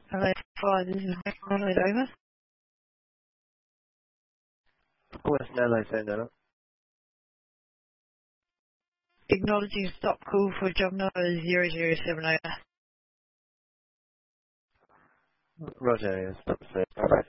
Hello, fire, this is Ronald over. West Nello saying that. Acknowledging stop call for job number 0070. Roger, yes. Alright.